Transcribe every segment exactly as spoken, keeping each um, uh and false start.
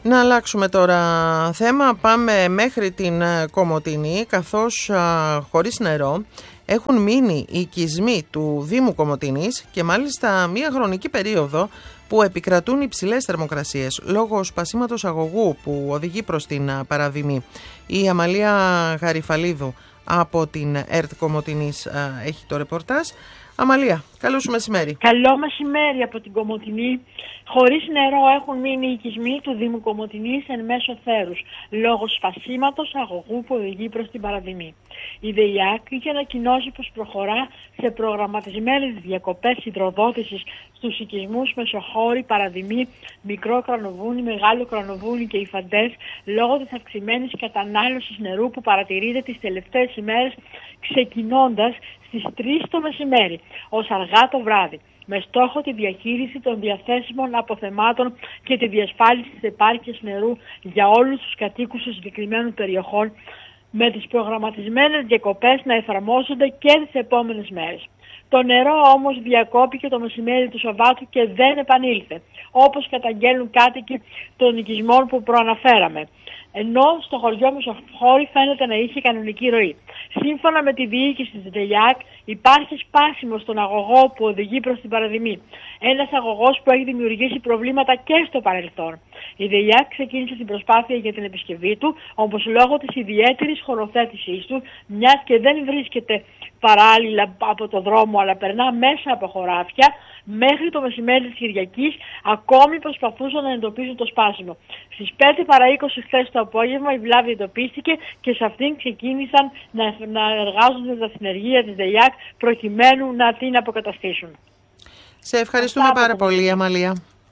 Να αλλάξουμε τώρα θέμα, πάμε μέχρι την Κομοτηνή, καθώς α, χωρίς νερό έχουν μείνει οι οικισμοί του Δήμου Κομοτηνής και μάλιστα μία χρονική περίοδο που επικρατούν υψηλές θερμοκρασίες λόγω σπασίματος αγωγού που οδηγεί προς την παραδημή. Η Αμαλία Γαριφαλίδου από την ΕΡΤ Κομοτηνής α, έχει το ρεπορτάζ. Αμαλία, καλό σου μεσημέρι. Καλό μεσημέρι από την Κομοτηνή. Χωρίς νερό έχουν μείνει οι οικισμοί του Δήμου Κομοτηνής εν μέσω θέρους, λόγω σπασίματος αγωγού που οδηγεί προς την παραδημή. Η ΔΕΙΑΚ είχε ανακοινώσει πως προχωρά σε προγραμματισμένες διακοπές υδροδότησης στους οικισμούς Μεσοχώρη, Παραδημή, Μικρό Κρανοβούνι, Μεγάλο Κρανοβούνι και Υφαντές, λόγω της αυξημένης κατανάλωσης νερού που παρατηρείται τις τελευταίες ημέρες, ξεκινώντας στις τρεις το μεσημέρι ως αργά το βράδυ, με στόχο τη διαχείριση των διαθέσιμων αποθεμάτων και τη διασφάλιση της επάρκειας νερού για όλους τους κατοίκους των συγκεκριμένων περιοχών, με τις προγραμματισμένες διακοπές να εφαρμόζονται και τις επόμενες μέρες. Το νερό όμως διακόπηκε το μεσημέρι του Σαββάτου και δεν επανήλθε, όπως καταγγέλνουν κάτοικοι των οικισμών που προαναφέραμε, ενώ στο χωριό Μεσοχώρη φαίνεται να είχε κανονική ροή. Σύμφωνα με τη διοίκηση της ΔΕΙΑΚ, υπάρχει σπάσιμο στον αγωγό που οδηγεί προς την παραδημή. Ένας αγωγός που έχει δημιουργήσει προβλήματα και στο παρελθόν. Η ΔΕΙΑΚ ξεκίνησε την προσπάθεια για την επισκευή του, όμως λόγω της ιδιαίτερης χωροθέτησής του, μιας και δεν βρίσκεται παράλληλα από το δρόμο αλλά περνά μέσα από χωράφια, μέχρι το μεσημέρι της Κυριακής ακόμη προσπαθούσαν να εντοπίσουν το σπάσιμο. Στις πέντε παρά είκοσι χθες το απόγευμα η βλάβη εντοπίστηκε και σε αυτήν ξεκίνησαν να, να εργάζονται τα συνεργεία της ΔΕΙΑΚ προκειμένου να την αποκαταστήσουν. Σε ευχαριστούμε Αυτά πάρα πολύ, Αμαλία.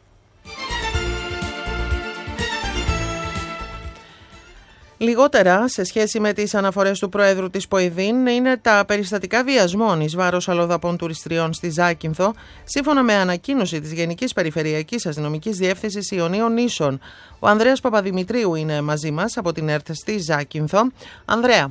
Λιγότερα σε σχέση με τις αναφορές του Προέδρου της ΠΟΕΔΗΝ είναι τα περιστατικά βιασμών εις βάρος αλλοδαπών τουριστριών στη Ζάκυνθο, σύμφωνα με ανακοίνωση της Γενικής Περιφερειακής Αστυνομικής Διεύθυνσης Ιωνίων Νήσων. Ο Ανδρέας Παπαδημητρίου είναι μαζί μας από την ΕΡΤ στη Ζάκυνθο. Ανδρέα.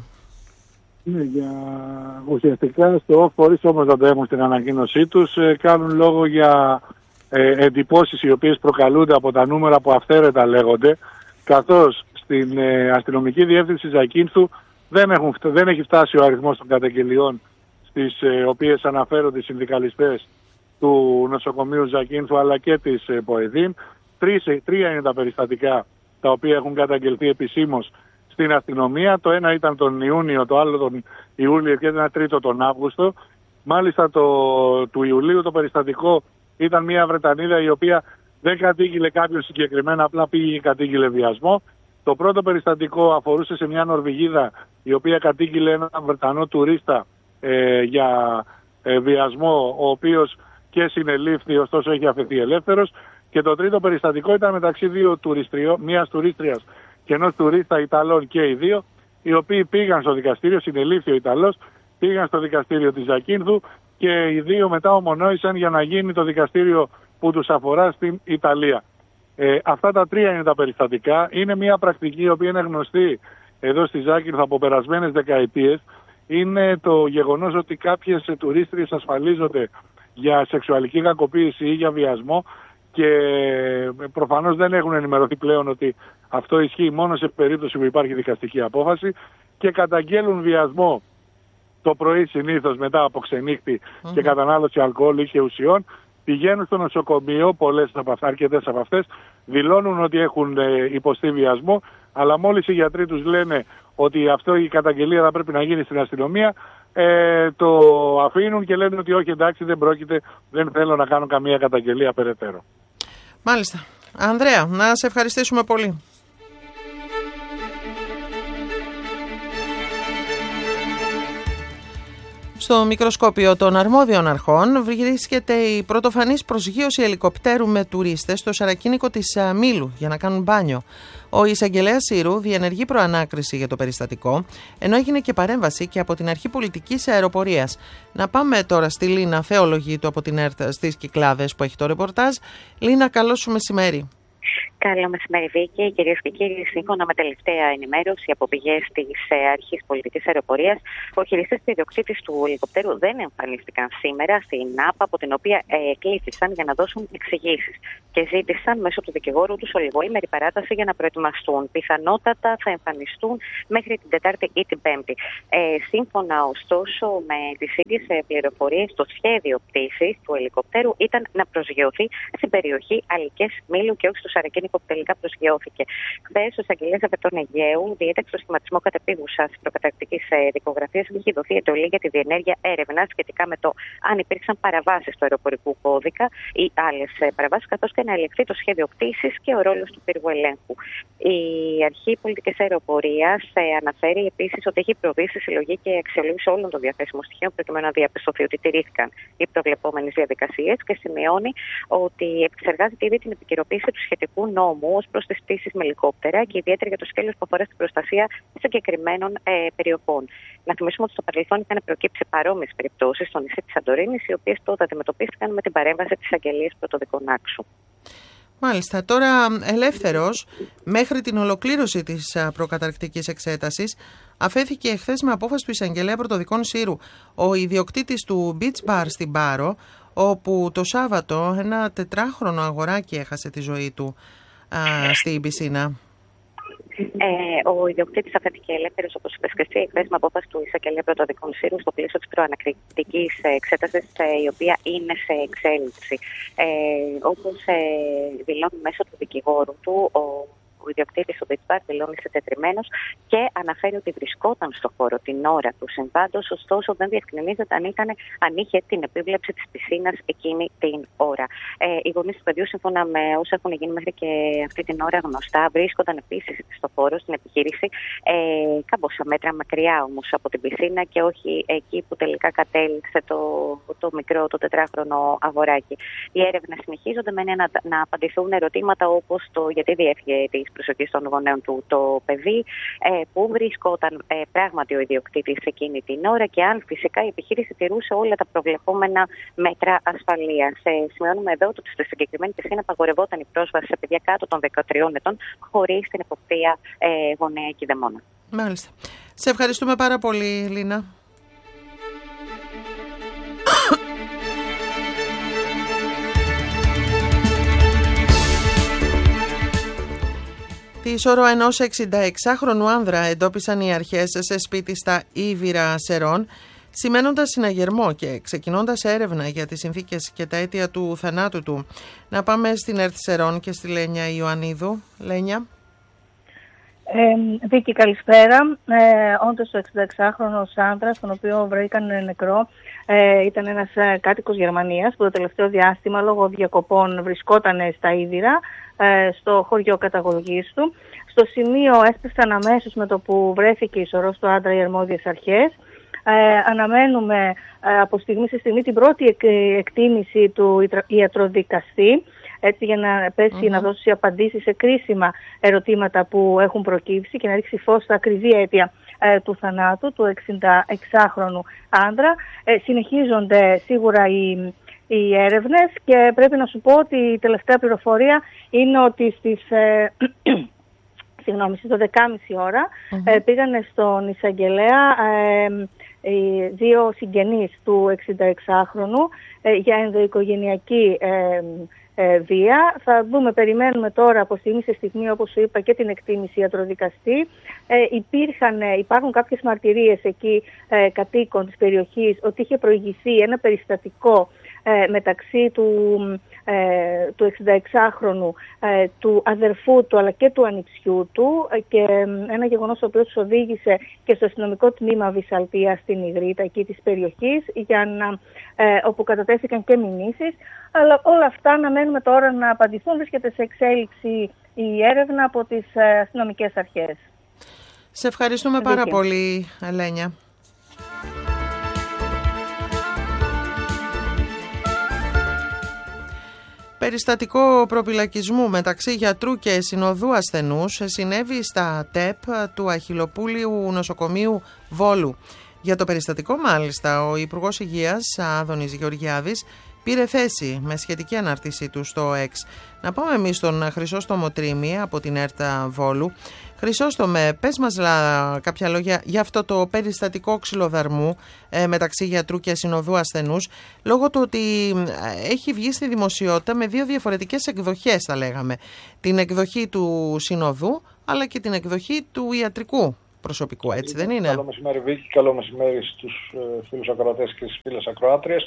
Ναι, για ουσιαστικά στο off, χωρίς όμως να το έχουν στην ανακοίνωσή τους, κάνουν λόγο για ε, εντυπώσεις οι οποίες προκαλούνται από τα νούμερα που αυθαίρετα λέγονται, καθώς στην ε, αστυνομική διεύθυνση Ζακύνθου δεν, έχουν, δεν έχει φτάσει ο αριθμός των καταγγελιών στις ε, οποίες αναφέρονται οι συνδικαλιστές του νοσοκομείου Ζακύνθου αλλά και της ε, ΠΟΕΔΗΝ. Τρεις, τρία είναι τα περιστατικά τα οποία έχουν καταγγελθεί επισήμως στην αστυνομία. Το ένα ήταν τον Ιούνιο, το άλλο τον Ιούλιο και ένα τρίτο τον Αύγουστο. Μάλιστα το, του Ιουλίου το περιστατικό ήταν μια Βρετανίδα η οποία δεν κατήγγειλε κάποιον συγκεκριμένα, απλά πήγε και κατήγγειλε βιασμό. Το πρώτο περιστατικό αφορούσε σε μια Νορβηγίδα η οποία κατήγγειλε έναν Βρετανό τουρίστα ε, για ε, βιασμό, ο οποίος και συνελήφθη, ωστόσο έχει αφαιθεί ελεύθερος. Και το τρίτο περιστατικό ήταν μεταξύ δύο τουριστριών, μιας τουρίστριας και ενός τουρίστα Ιταλών και οι δύο, οι οποίοι πήγαν στο δικαστήριο, συνελήφθη ο Ιταλός, πήγαν στο δικαστήριο της Ζακύνθου και οι δύο μετά ομονόησαν για να γίνει το δικαστήριο που τους αφορά στην Ιταλία. Ε, αυτά τα τρία είναι τα περιστατικά. Είναι μια πρακτική η οποία είναι γνωστή εδώ στη Ζάκυνθο από περασμένες δεκαετίες. Είναι το γεγονός ότι κάποιες τουρίστριες ασφαλίζονται για σεξουαλική κακοποίηση ή για βιασμό και προφανώς δεν έχουν ενημερωθεί πλέον ότι αυτό ισχύει μόνο σε περίπτωση που υπάρχει δικαστική απόφαση και καταγγέλουν βιασμό το πρωί συνήθως μετά από ξενύχτη mm-hmm. και κατανάλωση αλκοόλ ή και ουσιών. Πηγαίνουν στο νοσοκομείο, πολλές από αυτές, αρκετές από αυτές, δηλώνουν ότι έχουν ε, υποστεί βιασμό, αλλά μόλις οι γιατροί τους λένε ότι αυτό η καταγγελία θα πρέπει να γίνει στην αστυνομία, ε, το αφήνουν και λένε ότι όχι, εντάξει, δεν πρόκειται, δεν θέλω να κάνω καμία καταγγελία περαιτέρω. Μάλιστα. Ανδρέα, να σε ευχαριστήσουμε πολύ. Στο μικροσκόπιο των αρμόδιων αρχών βρίσκεται η πρωτοφανής προσγείωση ελικοπτέρου με τουρίστες στο σαρακίνικο της Μήλου για να κάνουν μπάνιο. Ο εισαγγελέας Σύρου διενεργεί προανάκριση για το περιστατικό, ενώ έγινε και παρέμβαση και από την Αρχή Πολιτικής Αεροπορίας. Να πάμε τώρα στη Λίνα Θεολογήτου από την ΕΡΤ στις Κυκλάδες που έχει το ρεπορτάζ. Λίνα, καλό σου μεσημέρι. Καλό μεσημέρι, Βίκη. Κυρίες και κύριοι, σύμφωνα με τελευταία ενημέρωση από πηγές της Αρχής Πολιτικής Αεροπορίας, ο χειριστής και ιδιοκτήτης του ελικοπτέρου δεν εμφανίστηκαν σήμερα στην ΑΠΑ, από την οποία ε, κλήθησαν για να δώσουν εξηγήσεις και ζήτησαν μέσω του δικηγόρου τους ολιγοήμερη παράταση για να προετοιμαστούν. Πιθανότατα θα εμφανιστούν μέχρι την Τετάρτη ή την Πέμπτη. Ε, σύμφωνα, ωστόσο, με τις ίδιες πληροφορίες, το σχέδιο πτήσης του ελικοπτέρου ήταν να προσγειωθεί στην περιοχή Αλικές Μήλου και όχι στο Σαρακίνικο που τελικά προσγειώθηκε. Χθες, ο εισαγγελέας Δευτών Αιγαίου διέταξε το σχηματισμό κατεπίγουσας προκαταρκτικής δικογραφίας και έχει δοθεί εντολή για τη διενέργεια έρευνας σχετικά με το αν υπήρξαν παραβάσεις του αεροπορικού κώδικα ή άλλες παραβάσεις, καθώς και να ελεγχθεί το σχέδιο πτήσης και ο ρόλος του πύργου ελέγχου. Η Αρχή Πολιτικής Αεροπορίας αναφέρει επίσης ότι έχει προβεί στη συλλογή και αξιολόγηση όλων των διαθέσιμων στοιχείων προκειμένου να διαπιστωθεί ότι τηρήθηκαν οι προβλεπόμενες διαδικασίες και σημειώνει ότι επεξεργάζεται ήδη την επικαιροποίηση του σχετικού νόμου ως προς τις πτήσεις με ελικόπτερα και ιδιαίτερα για το σκέλος που αφορά στην προστασία συγκεκριμένων ε, περιοχών. Να θυμίσουμε ότι στο παρελθόν είχαν προκύψει παρόμοιες περιπτώσεις στο νησί της Σαντορίνης, οι οποίες τότε αντιμετωπίστηκαν με την παρέμβαση της Αγγελίας Πρωτοδικονάξου. Μάλιστα. Τώρα, ελεύθερος, μέχρι την ολοκλήρωση της προκαταρκτικής εξέτασης, αφέθηκε εχθές με απόφαση του εισαγγελέα Πρωτοδικών Σύρου ο ιδιοκτήτης του Beach Bar στην Πάρο, όπου το Σάββατο ένα τετράχρονο αγοράκι έχασε τη ζωή του α, στην πισίνα. Ε, ο ιδιοκτήτης αφέθηκε ελεύθερος, όπως είπες και εσύ, εχθές με απόφαση του εισαγγελέα Πρωτοδικών Σύρου στο πλαίσιο της προανακριτικής εξέτασης, η οποία είναι σε εξέλιξη. Ε, όπως ε, δηλώνει μέσω του δικηγόρου του, ο Ο ιδιοκτήτης του Beach Bar δηλώνει συντετριμμένος και αναφέρει ότι βρισκόταν στο χώρο την ώρα του συμβάντος, ωστόσο δεν διευκρινίζεται αν, ήταν, αν είχε την επίβλεψη της πισίνας εκείνη την ώρα. Ε, οι γονείς του παιδιού, σύμφωνα με όσα έχουν γίνει μέχρι και αυτή την ώρα γνωστά, βρίσκονταν επίσης στο χώρο, στην επιχείρηση, ε, κάμποσα μέτρα μακριά όμως από την πισίνα και όχι εκεί που τελικά κατέληξε το, το μικρό, το τετράχρονο αγοράκι. Οι έρευνες συνεχίζονται με να, να απαντηθούν ερωτήματα όπως το γιατί διέφυγε της προσοχής των γονέων του το παιδί, ε, που βρισκόταν ε, πράγματι ο ιδιοκτήτης εκείνη την ώρα και αν φυσικά η επιχείρηση τηρούσε όλα τα προβλεπόμενα μέτρα ασφαλείας. Ε, σημειώνουμε εδώ ότι στη συγκεκριμένη πισίνα απαγορευόταν η πρόσβαση σε παιδιά κάτω των δεκατριών ετών χωρίς την εποπτεία ε, γονέα και δαιμόνα. Μάλιστα. Σε ευχαριστούμε πάρα πολύ, Λίνα. Τη σώρο ενός εξηνταεξάχρονου άνδρα εντόπισαν οι αρχές σε σπίτι στα Ήβυρα Σερών, σημαίνοντας συναγερμό και ξεκινώντας έρευνα για τις συνθήκες και τα αίτια του θανάτου του. Να πάμε στην ΕΡΤ Σερών και στη Λένια Ιωαννίδου. Λένια. Ε, Βίκη, καλησπέρα. Ε, όντως ο εξηνταεξάχρονος άνδρας, τον οποίο βρήκαν νεκρό, ε, ήταν ένας κάτοικος Γερμανίας που το τελευταίο διάστημα λόγω διακοπών βρισκόταν στα Ήβυρα, ε, στο χωριό καταγωγής του. Στο σημείο έσπευσαν αμέσως με το που βρέθηκε η σωρός του άντρα οι αρμόδιες αρχές. Ε, αναμένουμε ε, από στιγμή σε στιγμή την πρώτη εκ, εκτίμηση του ιατροδικαστή, έτσι για να πέσει mm-hmm. να δώσει απαντήσεις σε κρίσιμα ερωτήματα που έχουν προκύψει και να ρίξει φως στα ακριβή αίτια ε, του θανάτου του εξηνταεξάχρονου άντρα. Ε, συνεχίζονται σίγουρα οι, οι έρευνες και πρέπει να σου πω ότι η τελευταία πληροφορία είναι ότι στις... Ε, Συγγνώμη, στις δώδεκα και μισή ώρα mm-hmm. ε, πήγανε στον εισαγγελέα ε, οι δύο συγγενείς του εξηνταεξάχρονου ε, για ενδοοικογενειακή ε, ε, βία. Θα δούμε, περιμένουμε τώρα από στιγμή σε στιγμή, όπως σου είπα, και την εκτίμηση ιατροδικαστή. Ε, υπήρχαν, ε, υπάρχουν κάποιες μαρτυρίες εκεί ε, κατοίκων της περιοχής ότι είχε προηγηθεί ένα περιστατικό ε, μεταξύ του... Ε, του εξηνταεξάχρονου, ε, του αδερφού του αλλά και του ανιψιού του ε, και ε, ένα γεγονός το οποίο τους οδήγησε και στο αστυνομικό τμήμα Βυσσαλτία στην Ιδρύτα εκεί της περιοχής για να, ε, όπου κατατέθηκαν και μηνύσεις, αλλά όλα αυτά αναμένουμε τώρα να απαντηθούν. Βρίσκεται σε εξέλιξη η έρευνα από τις ε, αστυνομικές αρχές. Σε ευχαριστούμε Δίκαια. πάρα πολύ, Ελένια. Περιστατικό προπυλακισμού μεταξύ γιατρού και συνοδού ασθενούς συνέβη στα ΤΕΠ του Αχιλλοπούλιου Νοσοκομείου Βόλου. Για το περιστατικό, μάλιστα, ο Υπουργός Υγείας Άδωνης Γεωργιάδης πήρε θέση με σχετική ανάρτησή του στο X. Να πάμε εμείς στον Χρυσόστομο Τρίμη από την ΕΡΤΑ Βόλου. Χρυσόστομε, πες μας λα, κάποια λόγια για αυτό το περιστατικό ξυλοδαρμού ε, μεταξύ γιατρού και ασυνοδού ασθενούς, λόγω του ότι ε, έχει βγει στη δημοσιότητα με δύο διαφορετικές εκδοχές, θα λέγαμε. Την εκδοχή του συνοδού, αλλά και την εκδοχή του ιατρικού προσωπικού, έτσι δεν είναι? Καλό μεσημέρι Βίκη, καλό μεσημέρι στους ε, φίλους ακροατές και στις φίλες ακροάτριες.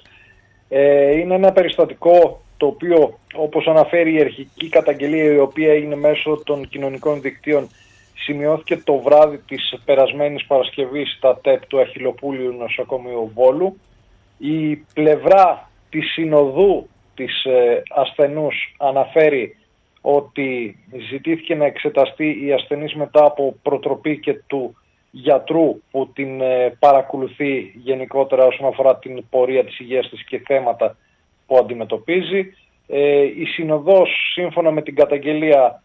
Ε, είναι ένα περιστατικό το οποίο, όπως αναφέρει η αρχική καταγγελία, η οποία είναι μέσω των κοινωνικών δικτύων, σημειώθηκε το βράδυ της περασμένης Παρασκευής στα ΤΕΠ του Αχιλλοπούλιου Νοσοκομείου Βόλου. Η πλευρά της συνοδού της ε, ασθενούς αναφέρει ότι ζητήθηκε να εξεταστεί η ασθενής μετά από προτροπή και του γιατρού που την ε, παρακολουθεί γενικότερα όσον αφορά την πορεία της υγείας της και θέματα που αντιμετωπίζει. Ε, η συνοδός, σύμφωνα με την καταγγελία,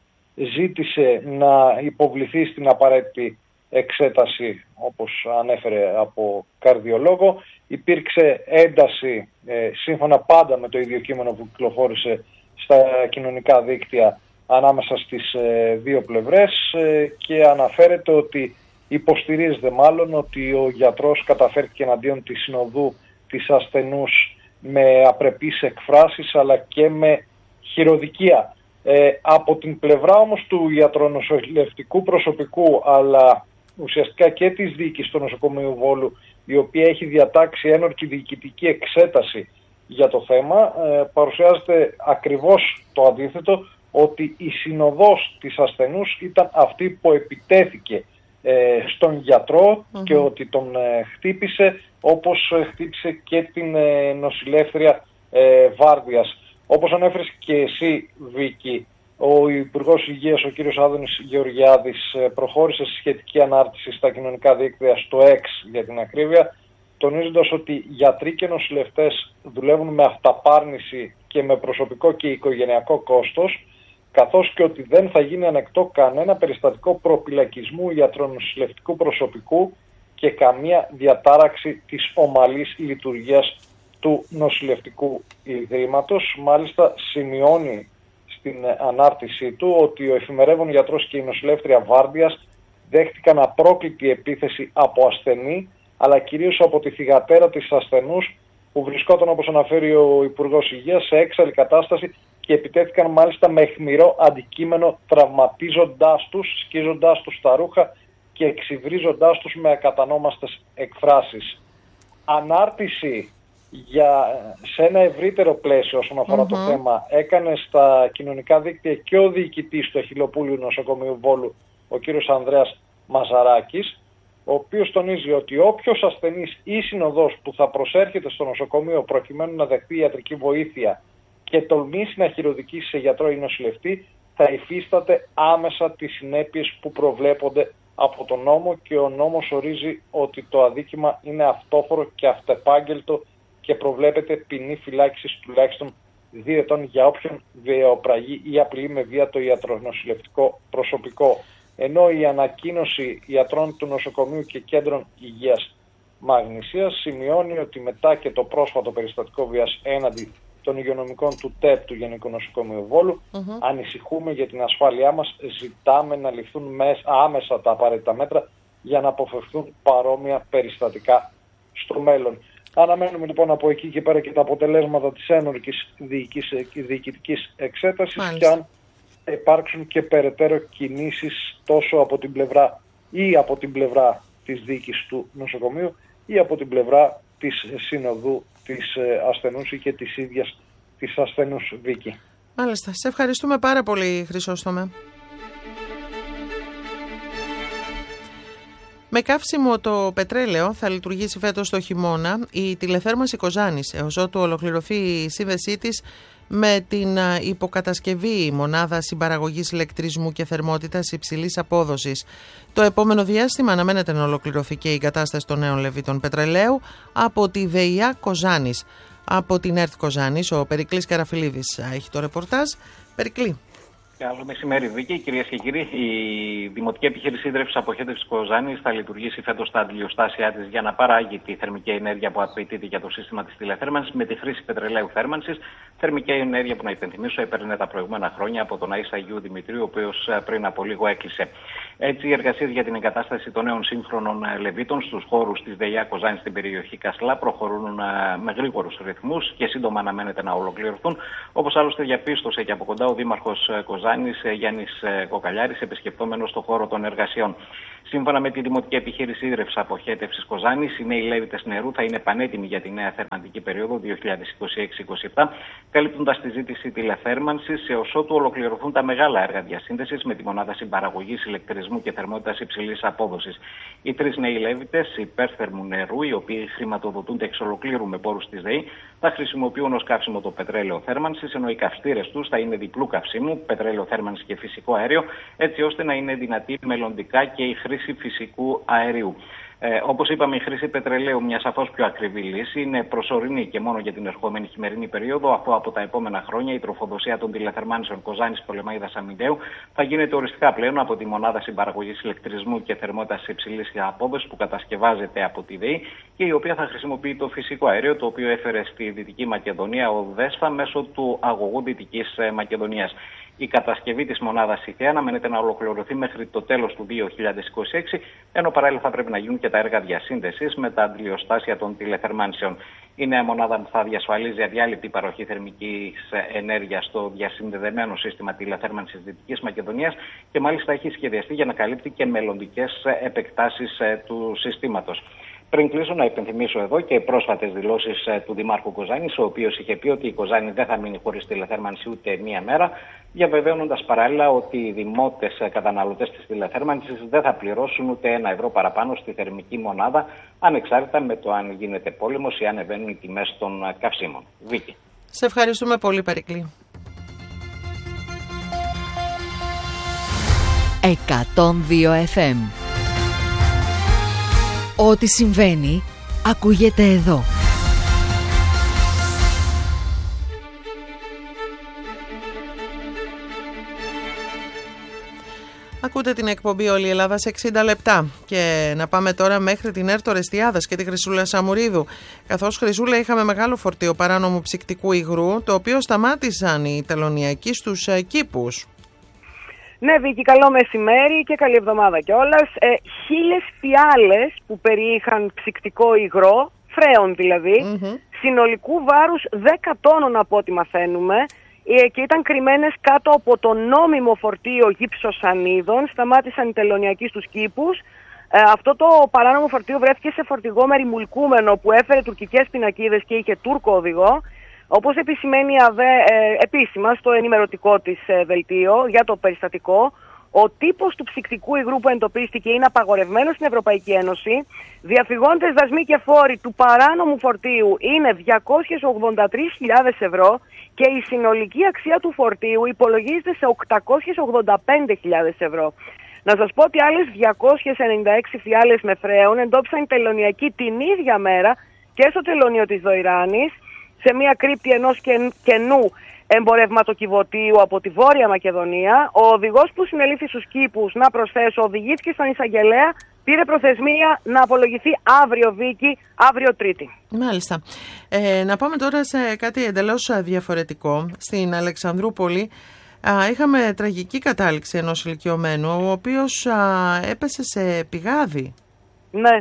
ζήτησε να υποβληθεί στην απαραίτητη εξέταση, όπως ανέφερε από καρδιολόγο. Υπήρξε ένταση, ε, σύμφωνα πάντα με το ίδιο κείμενο που κυκλοφόρησε στα κοινωνικά δίκτυα, ανάμεσα στις ε, δύο πλευρές ε, και αναφέρεται ότι υποστηρίζεται μάλλον ότι ο γιατρός καταφέρθηκε εναντίον της συνοδού της ασθενούς με απρεπείς εκφράσεις αλλά και με χειροδικία. Ε, από την πλευρά όμως του ιατρονοσηλευτικού προσωπικού, αλλά ουσιαστικά και της διοίκησης του νοσοκομείου Βόλου, η οποία έχει διατάξει ένορκη διοικητική εξέταση για το θέμα, ε, παρουσιάζεται ακριβώς το αντίθετο, ότι η συνοδός της ασθενούς ήταν αυτή που επιτέθηκε ε, στον γιατρό mm-hmm. και ότι τον ε, χτύπησε, όπως ε, χτύπησε και την ε, νοσηλεύτρια ε, Βάρδιας. Όπως ανέφερες και εσύ, Βίκη, ο Υπουργός Υγείας, ο κύριος Άδωνης Γεωργιάδης, προχώρησε σε σχετική ανάρτηση στα κοινωνικά δίκτυα, στο X για την ακρίβεια, τονίζοντας ότι γιατροί και νοσηλευτές δουλεύουν με αυταπάρνηση και με προσωπικό και οικογενειακό κόστος, καθώς και ότι δεν θα γίνει ανεκτό κανένα περιστατικό προπυλακισμού ιατρονοσηλευτικού προσωπικού και καμία διατάραξη της ομαλής λειτουργίας του νοσηλευτικού ιδρύματος. Μάλιστα σημειώνει στην ανάρτησή του ότι ο εφημερεύων γιατρός και η νοσηλεύτρια Βάρδιας δέχτηκαν απρόκλητη επίθεση από ασθενή, αλλά κυρίως από τη θυγατέρα της ασθενούς, που βρισκόταν, όπως αναφέρει ο Υπουργός Υγείας, σε έξαλλη κατάσταση και επιτέθηκαν μάλιστα με αιχμηρό αντικείμενο, τραυματίζοντάς τους, σκίζοντάς τους τα ρούχα και εξυβρίζοντάς τους με ακατανόμαστες εκφράσεις. Ανάρτηση για, σε ένα ευρύτερο πλαίσιο όσον αφορά mm-hmm. το θέμα, έκανε στα κοινωνικά δίκτυα και ο διοικητής του Αχιλλοπούλιου Νοσοκομείου Βόλου, ο κύριος Ανδρέας Μαζαράκης, ο οποίος τονίζει ότι όποιος ασθενής ή συνοδός που θα προσέρχεται στο νοσοκομείο προκειμένου να δεχτεί ιατρική βοήθεια και τολμήσει να χειροδικήσει σε γιατρό ή νοσηλευτή, θα υφίσταται άμεσα τις συνέπειες που προβλέπονται από τον νόμο, και ο νόμος ορίζει ότι το αδίκημα είναι αυτόφορο και αυτεπάγγελτο και προβλέπεται ποινή φυλάκισης τουλάχιστον δύο ετών για όποιον βιαιοπραγεί ή απειλεί με βία το ιατρονοσηλευτικό προσωπικό. Ενώ η ανακοίνωση ιατρών του νοσοκομείου και κέντρων υγείας Μαγνησίας σημειώνει ότι μετά και το πρόσφατο περιστατικό βίας έναντι των υγειονομικών του ΤΕΠ του Γενικού Νοσοκομείου Βόλου, mm-hmm. ανησυχούμε για την ασφάλειά μας, ζητάμε να ληφθούν μέσα, άμεσα τα απαραίτητα μέτρα για να αποφευθούν παρόμοια περιστατικά στο μέλλον. Αναμένουμε λοιπόν από εκεί και πέρα και τα αποτελέσματα της ένορκης διοικητικής εξέτασης. Μάλιστα. Και αν υπάρξουν και περαιτέρω κινήσεις τόσο από την πλευρά ή από την πλευρά της διοίκησης του νοσοκομείου ή από την πλευρά της συνοδού της ασθενούς ή και της ίδιας της ασθενούς, Βίκη. Μάλιστα. Σε ευχαριστούμε πάρα πολύ, Χρυσόστομε. Με καύσιμο το πετρέλαιο θα λειτουργήσει φέτος το χειμώνα η τηλεθέρμανση Κοζάνης, έως ότου ολοκληρωθεί η σύνδεσή της με την υποκατασκευή μονάδα συμπαραγωγής ηλεκτρισμού και θερμότητας υψηλής απόδοσης. Το επόμενο διάστημα αναμένεται να ολοκληρωθεί και η εγκατάσταση των νέων λεβίτων πετρελαίου από τη ΔΕΙΑ Κοζάνης. Από την ΕΡΤ Κοζάνης, ο Περικλής Καραφιλίδης έχει το ρεπορτάζ. Περικλή. Καλό μεσημέρι, Βίκη. Κυρίες και κύριοι, η Δημοτική Επιχείρηση Ίδρυυσης Αποχέτευσης Κοζάνης θα λειτουργήσει φέτος στα αντιλιοστάσια της για να παράγει τη θερμική ενέργεια που απαιτείται για το σύστημα της τηλεθέρμανσης με τη χρήση πετρελαίου θέρμανσης. Θερμική ενέργεια που, να υπενθυμίσω, έπαιρνε τα προηγούμενα χρόνια από τον ΑΕΣ Αγίου Δημητρίου, ο οποίος πριν από λίγο έκλεισε. Έτσι, οι εργασίες για την εγκατάσταση των νέων σύγχρονων λεβίτων στους χώρους της ΔΕΙΑ Κοζάνης στην περιοχή Κασλά προχωρούν με γρήγορους ρυθμούς και σύντομα αναμένεται να ολοκληρωθούν, όπως άλλωστε διαπίστωσε και από κοντά ο Δήμαρχος Κοζάνης Γιάννης Κοκαλιάρης, επισκεπτόμενος στο χώρο των εργασιών. Σύμφωνα με τη Δημοτική Επιχείρηση Ίδρυυσης Αποχέτευσης Κοζάνης, οι νέοι λέβητες νερού θα είναι πανέτοιμοι για τη νέα θερμαντική περίοδο δύο χιλιάδες είκοσι έξι είκοσι επτά, καλύπτοντας τη ζήτηση τηλεθέρμανσης έως ότου ολοκληρωθούν τα μεγάλα έργα διασύνδεσης με τη μονάδα συμπαραγωγής ηλεκτρισμού και θερμότητας υψηλής απόδοσης. Οι τρεις νέοι λέβητες υπέρθερμου νερού, οι οποίοι χρηματοδοτούνται εξ ολοκλήρου με πόρους της ΔΕΗ, θα χρησιμοποιούν ως καύσιμο το πετρέλαιο θέρμανσης, ενώ οι καυστήρες τους θα είναι διπλού καυσίμου, πετρέλαιο θέρμανσης και φυσικό αέριο, έτσι ώστε να είναι δυνατή μελλοντικά και η χρήση φυσικού αερίου. Ε, όπως είπαμε, η χρήση πετρελαίου, μια σαφώς πιο ακριβή λύση, είναι προσωρινή και μόνο για την ερχόμενη χειμερινή περίοδο, αφού από τα επόμενα χρόνια η τροφοδοσία των τηλεθερμάνσεων Κοζάνης Πολεμαΐδας Αμυντέου θα γίνεται οριστικά πλέον από τη μονάδα συμπαραγωγής ηλεκτρισμού και θερμότητας υψηλής απόδοσης που κατασκευάζεται από τη ΔΕΗ και η οποία θα χρησιμοποιεί το φυσικό αέριο, το οποίο έφερε στη Δυτική Μακεδονία ο ΔΕΣΦΑ μέσω του αγωγού Δυτικής Μακεδονίας. Η κατασκευή της μονάδας ΙΘΕΑ αναμένεται να ολοκληρωθεί μέχρι το τέλος του δύο χιλιάδες είκοσι έξι, ενώ παράλληλα θα πρέπει να γίνουν και τα έργα διασύνδεσης με τα αντιλιοστάσια των τηλεθερμάνσεων. Η νέα μονάδα θα διασφαλίζει αδιάλειπτη παροχή θερμικής ενέργειας στο διασυνδεδεμένο σύστημα τηλεθέρμανσης Δυτικής Μακεδονίας και μάλιστα έχει σχεδιαστεί για να καλύπτει και μελλοντικές επεκτάσεις του συστήματος. Πριν κλείσω, να υπενθυμίσω εδώ και πρόσφατες δηλώσεις του Δημάρχου Κοζάνης, ο οποίος είχε πει ότι η Κοζάνη δεν θα μείνει χωρίς τηλεθέρμανση ούτε μία μέρα, διαβεβαίωνοντας παράλληλα ότι οι δημότες καταναλωτές της τηλεθέρμανσης δεν θα πληρώσουν ούτε ένα ευρώ παραπάνω στη θερμική μονάδα, ανεξάρτητα με το αν γίνεται πόλεμος ή αν ανεβαίνουν οι τιμές των καυσίμων. Βίκη. Σε ευχαριστούμε πολύ, Περικλή. εκατόν δύο εφ εμ. Ό,τι συμβαίνει, ακούγεται εδώ. Ακούτε την εκπομπή Όλη η Ελλάδα σε εξήντα λεπτά και να πάμε τώρα μέχρι την Έρτο Ρεστιάδας και τη Χρυσούλα Σαμουρίδου. Καθώς, Χρυσούλα, είχαμε μεγάλο φορτίο παράνομου ψυκτικού υγρού, το οποίο σταμάτησαν οι τελωνιακοί στους κήπους. Ναι, Βίκη, καλό μεσημέρι και καλή εβδομάδα κιόλας. Ε, χίλιες φιάλες που περιείχαν ψυκτικό υγρό, φρέον δηλαδή, mm-hmm. συνολικού βάρους δέκα τόνων από ό,τι μαθαίνουμε, ε, και ήταν κρυμμένες κάτω από το νόμιμο φορτίο γύψοσανίδων, σταμάτησαν οι τελωνιακοί στους κήπους. Ε, αυτό το παράνομο φορτίο βρέθηκε σε φορτηγό με ρημουλκούμενο που έφερε τουρκικές πινακίδες και είχε Τούρκο οδηγό. Όπως επισημαίνει η ΑΔΕ ε, επίσημα στο ενημερωτικό της ε, δελτίο για το περιστατικό, ο τύπος του ψυκτικού υγρού που εντοπίστηκε είναι απαγορευμένος στην Ευρωπαϊκή Ένωση. Διαφυγόντες δασμοί και φόροι του παράνομου φορτίου είναι διακόσιες ογδόντα τρεις χιλιάδες ευρώ και η συνολική αξία του φορτίου υπολογίζεται σε οκτακόσιες ογδόντα πέντε χιλιάδες ευρώ. Να σας πω ότι άλλες διακόσιες ενενήντα έξι φιάλες με φρέον εντόπισαν οι τελωνιακοί την ίδια μέρα και στο τελωνείο της Δοϊράνης, σε μια κρύπτη ενός καινού εμπορευματοκιβωτίου από τη Βόρεια Μακεδονία. Ο οδηγός που συνελήφθη στους κήπους, να προσθέσω, οδηγήθηκε στον εισαγγελέα, πήρε προθεσμία να απολογηθεί αύριο, Βίκη, αύριο Τρίτη. Μάλιστα. Ε, να πάμε τώρα σε κάτι εντελώς διαφορετικό. Στην Αλεξανδρούπολη α, είχαμε τραγική κατάληξη ενός ηλικιωμένου, ο οποίος α, έπεσε σε πηγάδι. Ναι.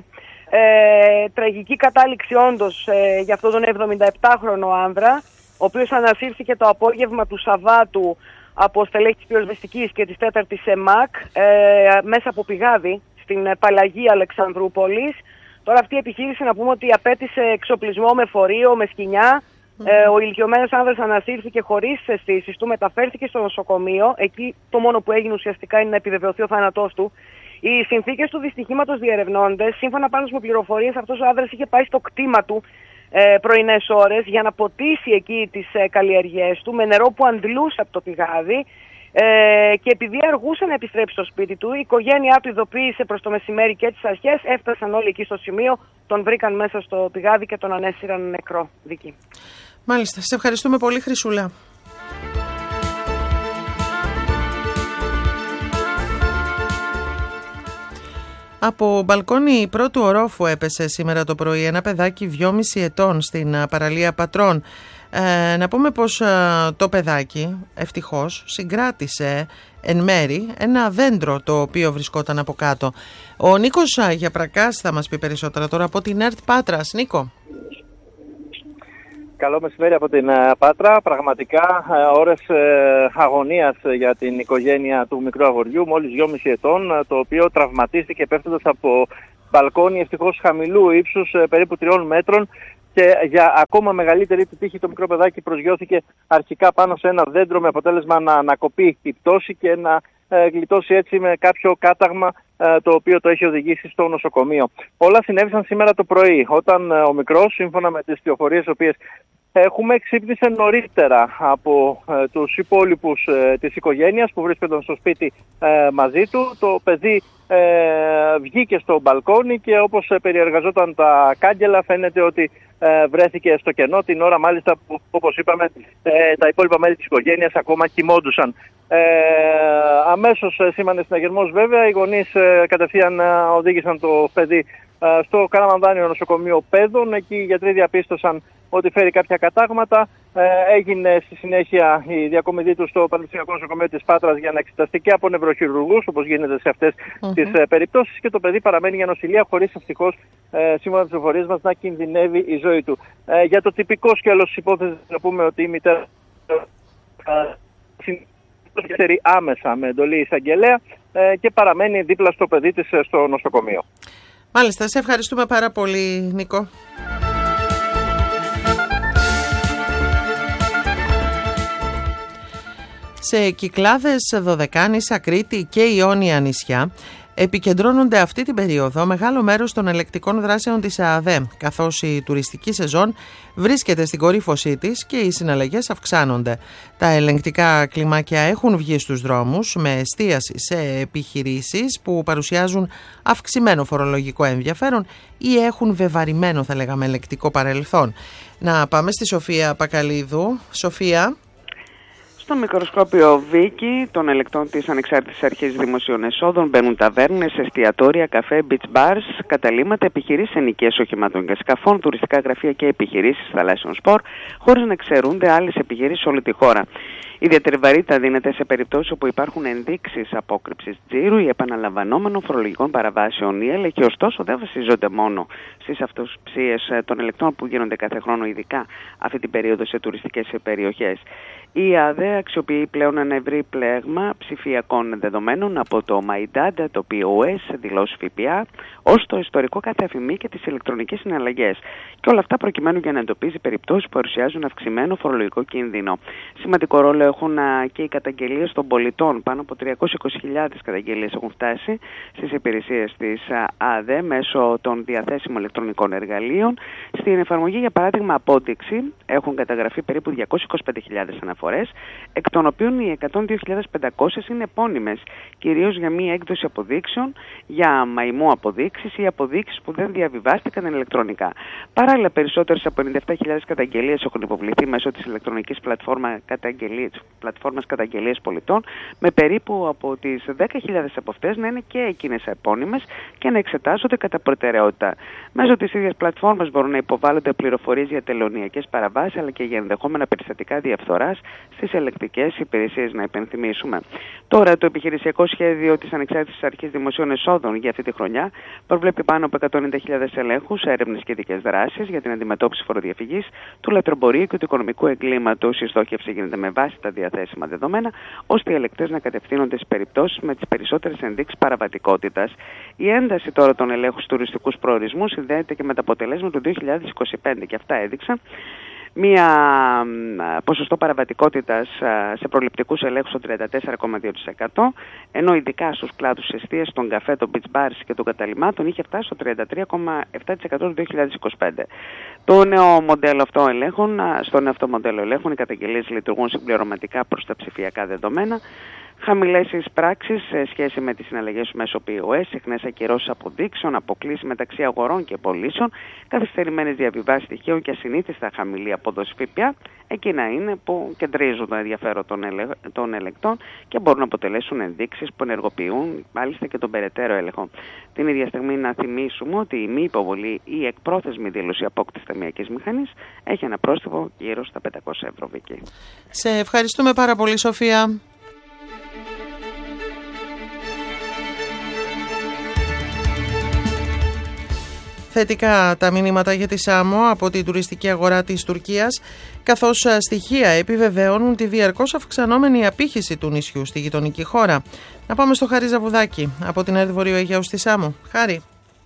Ε, τραγική κατάληξη όντως ε, για αυτόν τον εβδομηνταεπτάχρονο άνδρα, ο οποίος ανασύρθηκε το απόγευμα του Σαββάτου από στελέχη της πυροσβεστικής και της τέταρτης ΕΜΑΚ ε, μέσα από πηγάδι στην Παλαγία Αλεξανδρούπολης. Τώρα αυτή η επιχείρηση, να πούμε ότι απέτησε εξοπλισμό με φορείο, με σκοινιά. Mm-hmm. Ε, ο ηλικιωμένος άνδρας ανασύρθηκε χωρίς αισθήσεις του, μεταφέρθηκε στο νοσοκομείο. Εκεί το μόνο που έγινε ουσιαστικά είναι να επιβεβαιωθεί ο θάνατός του. Οι συνθήκες του δυστυχήματος διερευνώντας, σύμφωνα πάνω με πληροφορίες, αυτός ο άνδρας είχε πάει στο κτήμα του ε, πρωινές ώρες για να ποτίσει εκεί τις ε, καλλιεργίες του με νερό που αντλούσε από το πηγάδι. Ε, και επειδή αργούσε να επιστρέψει στο σπίτι του, η οικογένειά του ειδοποίησε προς το μεσημέρι και τις αρχές. Έφτασαν όλοι εκεί στο σημείο, τον βρήκαν μέσα στο πηγάδι και τον ανέσυραν νεκρό. Δική. Μάλιστα. Σε ευχαριστούμε πολύ, Χρυσούλα. Από μπαλκόνι πρώτου ορόφου έπεσε σήμερα το πρωί ένα παιδάκι δυόμισι ετών στην παραλία Πατρών. Ε, να πούμε πως ε, το παιδάκι ευτυχώς συγκράτησε εν μέρη ένα δέντρο το οποίο βρισκόταν από κάτω. Ο Νίκος Γιαπρακάς θα μας πει περισσότερα τώρα από την ΕΡΤ Πάτρας. Νίκο. Καλό μεσημέρι από την Πάτρα. Πραγματικά ώρες αγωνίας για την οικογένεια του μικρού αγοριού, μόλις δυόμισι ετών, το οποίο τραυματίστηκε πέφτοντας από μπαλκόνι ευτυχώς χαμηλού ύψους, περίπου τριών μέτρων, και για ακόμα μεγαλύτερη επιτύχη το μικρό παιδάκι προσγειώθηκε αρχικά πάνω σε ένα δέντρο με αποτέλεσμα να ανακοπεί η πτώση και να ε, γλιτώσει έτσι με κάποιο κάταγμα ε, το οποίο το έχει οδηγήσει στο νοσοκομείο. Όλα συνέβησαν σήμερα το πρωί, όταν ε, ο μικρός, σύμφωνα με τις πληροφορίες οι οποίες έχουμε, ξύπνησε νωρίτερα από ε, τους υπόλοιπους ε, της οικογένειας που βρίσκονταν στο σπίτι ε, μαζί του. Το παιδί ε, βγήκε στο μπαλκόνι και όπως ε, περιεργαζόταν τα κάγκελα, φαίνεται ότι ε, βρέθηκε στο κενό την ώρα μάλιστα που, όπως είπαμε, ε, τα υπόλοιπα μέλη της οικογένειας ακόμα κοιμόντουσαν. Ε, αμέσως ε, σήμανε συναγερμός βέβαια, οι γονείς ε, κατευθείαν ε, οδήγησαν το παιδί ε, στο Καραμανδάνιο νοσοκομείο Πέδων. Εκεί οι γιατροί διαπίστωσαν ότι φέρει κάποια κατάγματα. Ε, έγινε στη συνέχεια η διακομιδή του στο Πανεπιστημιακό Νοσοκομείο της Πάτρας για να εξεταστεί και από νευροχειρουργούς, όπως γίνεται σε αυτές mm-hmm. τις ε, περιπτώσεις, και το παιδί παραμένει για νοσηλεία, χωρίς ευτυχώς, ε, σύμφωνα με τις πληροφορίες μας, να κινδυνεύει η ζωή του. Ε, για το τυπικό σκέλος της υπόθεσης, να πούμε ότι η μητέρα ε, άμεσα με εντολή εισαγγελέα ε, και παραμένει δίπλα στο παιδί της ε, στο νοσοκομείο. Μάλιστα, σε ευχαριστούμε πάρα πολύ, Νίκο. Σε Κυκλάδες, Δωδεκάνησα, Κρήτη και Ιόνια νησιά επικεντρώνονται αυτή την περίοδο μεγάλο μέρος των ελεκτικών δράσεων της ΑΑΔΕ, καθώς η τουριστική σεζόν βρίσκεται στην κορύφωσή της και οι συναλλαγές αυξάνονται. Τα ελεγκτικά κλιμάκια έχουν βγει στους δρόμους με εστίαση σε επιχειρήσεις που παρουσιάζουν αυξημένο φορολογικό ενδιαφέρον ή έχουν βεβαρημένο, θα λέγαμε, ελεκτικό παρελθόν. Να πάμε στη Σοφία Πακαλίδου. Σοφία. Στο μικροσκόπιο Βίκη των ελεκτών της Ανεξάρτητης Αρχής Δημοσίων Εσόδων μπαίνουν ταβέρνες, εστιατόρια, καφέ, beach bars, καταλύματα, επιχειρήσεις ενοικίας οχημάτων και σκαφών, τουριστικά γραφεία και επιχειρήσεις θαλάσσιων σπορ, χωρίς να εξαιρούνται άλλες επιχειρήσεις σε όλη τη χώρα. Ιδιαίτερη βαρύτητα δίνεται σε περιπτώσεις όπου υπάρχουν ενδείξεις απόκρυψης τζίρου ή επαναλαμβανόμενων φορολογικών παραβάσεων. Οι έλεγχοι, ωστόσο, δεν βασίζονται μόνο στις αυτοψίες των ελεκτών που γίνονται κάθε χρόνο, ειδικά αυτή την περίοδο σε τουριστικές περιοχές. Η ΑΔΕ αξιοποιεί πλέον ένα ευρύ πλέγμα ψηφιακών δεδομένων από το MyData, το πι ο ες, δηλώσεις ΦΠΑ, ως το ιστορικό κάθε αφημί και τις ηλεκτρονικές συναλλαγές. Και όλα αυτά προκειμένου για να εντοπίζει περιπτώσεις που παρουσιάζουν αυξημένο φορολογικό κίνδυνο. Σημαντικό ρόλο έχουν και οι καταγγελίες των πολιτών. Πάνω από τριακόσιες είκοσι χιλιάδες καταγγελίες έχουν φτάσει στις υπηρεσίες της ΑΔΕ μέσω των διαθέσιμων ηλεκτρονικών εργαλείων. Στην εφαρμογή, για παράδειγμα, απόδειξη, έχουν καταγραφεί περίπου διακόσιες είκοσι πέντε χιλιάδες αναφορές, εκ των οποίων οι εκατόν δύο χιλιάδες πεντακόσιες είναι επώνυμες, κυρίως για μία έκδοση αποδείξεων, για μαϊμού αποδείξεις ή αποδείξεις που δεν διαβιβάστηκαν ηλεκτρονικά. Παράλληλα, περισσότερες από ενενήντα επτά χιλιάδες καταγγελίες έχουν υποβληθεί μέσω της ηλεκτρονικής πλατφόρμα καταγγελίες, πλατφόρμας καταγγελίες πολιτών, με περίπου από τις δέκα χιλιάδες από αυτές να είναι και εκείνες επώνυμες και να εξετάζονται κατά προτεραιότητα. Μέσω της ίδιας πλατφόρμας μπορούν να υποβάλλονται πληροφορίες για τελωνειακές παραβάσεις αλλά και για ενδεχόμενα περιστατικά διαφθοράς στις ελεκτικές υπηρεσίες, να υπενθυμίσουμε. Τώρα, το επιχειρησιακό σχέδιο της Ανεξάρτητης Αρχής Δημοσίων Εσόδων για αυτή τη χρονιά προβλέπει πάνω από εκατόν ενενήντα χιλιάδες ελέγχους, έρευνες και ειδικές δράσεις για την αντιμετώπιση φοροδιαφυγής, του λαθρομπορίου και του οικονομικού εγκλήματος. Η στόχευση γίνεται με βάση τα διαθέσιμα δεδομένα, ώστε οι ελεκτές να κατευθύνονται στις περιπτώσεις με τις περισσότερες ενδείξεις παραβατικότητας. Η ένταση τώρα των ελέγχων στους τουριστικούς προορισμούς συνδέεται και με τα αποτελέσματα του δύο χιλιάδες είκοσι πέντε και αυτά έδειξαν μία ποσοστό παραβατικότητας σε προληπτικούς ελέγχους στο τριάντα τέσσερα κόμμα δύο τοις εκατό, ενώ ειδικά στους κλάδους της εστίασης, των καφέ, των beach bars και των καταλυμάτων είχε φτάσει στο τριάντα τρία κόμμα επτά τοις εκατό το δύο χιλιάδες είκοσι πέντε. Το νέο μοντέλο αυτό ελέγχων, στο νέο αυτό μοντέλο ελέγχων, οι καταγγελίες λειτουργούν συμπληρωματικά προς τα ψηφιακά δεδομένα. Χαμηλές εισπράξεις σε σχέση με τις συναλλαγές μέσω πι ο ες, συχνές ακυρώσεις αποδείξεων, αποκλίσεις μεταξύ αγορών και πωλήσεων, καθυστερημένες διαβιβάσεις στοιχείων και ασυνήθιστα χαμηλή απόδοση ΦΠΑ, εκείνα είναι που κεντρίζουν το ενδιαφέρον των, ελε... των ελεκτών και μπορούν να αποτελέσουν ενδείξεις που ενεργοποιούν μάλιστα και τον περαιτέρω έλεγχο. Την ίδια στιγμή να θυμίσουμε ότι η μη υποβολή ή εκπρόθεσμη δήλωση απόκτησης ταμειακής μηχανής έχει ένα πρόστιμο γύρω στα πεντακόσια ευρώ. Βίκη. Σε ευχαριστούμε πάρα πολύ, Σοφία. Θετικά τα μηνύματα για τη Σάμο από την τουριστική αγορά της Τουρκίας, καθώς στοιχεία επιβεβαιώνουν τη διαρκώς αυξανόμενη απήχηση του νησιού στη γειτονική χώρα. Να πάμε στο Χάρη Ζαβουδάκη από την ΕΡΤ Βορείου Αιγαίου στη Σάμο. Χάρη.